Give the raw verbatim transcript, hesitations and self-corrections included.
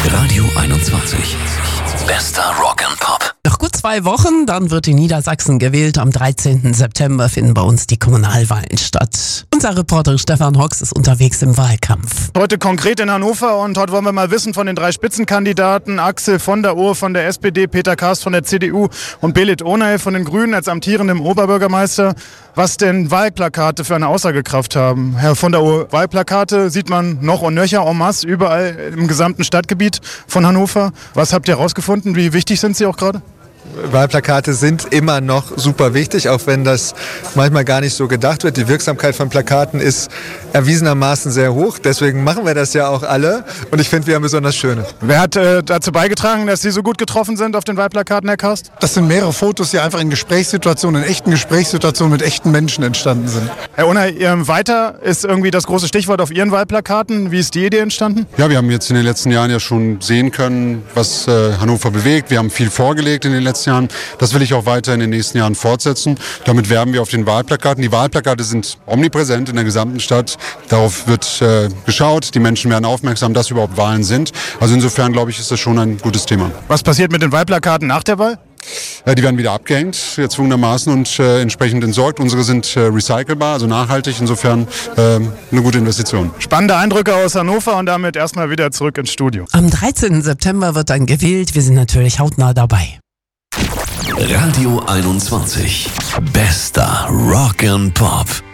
Radio einundzwanzig. Bester Rock and Pop. Noch gut zwei Wochen, dann wird in Niedersachsen gewählt. Am dreizehnten September finden bei uns die Kommunalwahlen statt. Unser Reporter Stefan Hox ist unterwegs im Wahlkampf. Heute konkret in Hannover und heute wollen wir mal wissen von den drei Spitzenkandidaten: Axel von der Ohe von der S P D, Peter Kast von der C D U und Belit Onay von den Grünen als amtierendem Oberbürgermeister, was denn Wahlplakate für eine Aussagekraft haben. Herr von der Ohe, Wahlplakate sieht man noch und nöcher en masse überall im gesamten Stadtgebiet von Hannover. Was habt ihr herausgefunden? Wie wichtig sind sie auch gerade? Wahlplakate sind immer noch super wichtig, auch wenn das manchmal gar nicht so gedacht wird. Die Wirksamkeit von Plakaten ist erwiesenermaßen sehr hoch. Deswegen machen wir das ja auch alle. Und ich finde, wir haben besonders schöne. Wer hat äh, dazu beigetragen, dass Sie so gut getroffen sind auf den Wahlplakaten, Herr Kast? Das sind mehrere Fotos, die einfach in Gesprächssituationen, in echten Gesprächssituationen mit echten Menschen entstanden sind. Herr Onay, äh, weiter ist irgendwie das große Stichwort auf Ihren Wahlplakaten. Wie ist die Idee entstanden? Ja, wir haben jetzt in den letzten Jahren ja schon sehen können, was äh, Hannover bewegt. Wir haben viel vorgelegt in den letzten Jahren. Das will ich auch weiter in den nächsten Jahren fortsetzen. Damit werben wir auf den Wahlplakaten. Die Wahlplakate sind omnipräsent in der gesamten Stadt. Darauf wird äh, geschaut. Die Menschen werden aufmerksam, dass überhaupt Wahlen sind. Also insofern, glaube ich, ist das schon ein gutes Thema. Was passiert mit den Wahlplakaten nach der Wahl? Äh, die werden wieder abgehängt, gezwungenermaßen, und äh, entsprechend entsorgt. Unsere sind äh, recycelbar, also nachhaltig. Insofern äh, eine gute Investition. Spannende Eindrücke aus Hannover und damit erstmal wieder zurück ins Studio. Am dreizehnten September wird dann gewählt. Wir sind natürlich hautnah dabei. Radio einundzwanzig. Bester Rock and Pop.